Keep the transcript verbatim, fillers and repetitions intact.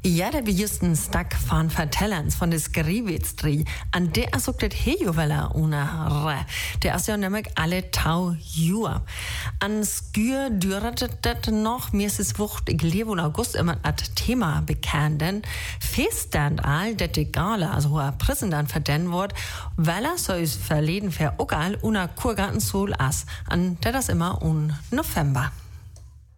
Ja, der wir just en stak van vertellens von des Grievitstri. An der er sagt, det hejuvela una re. Der ist ja nämlich alle tau jua. An Skür düret det noch, mir ist es wucht, ich lebe in August immer at Thema bekannt, denn feststand all, det die Gala, also hoher Präsident verden wird, weil er so ist verleden für Ogal una Kurgarten Sol as. An der das immer un November.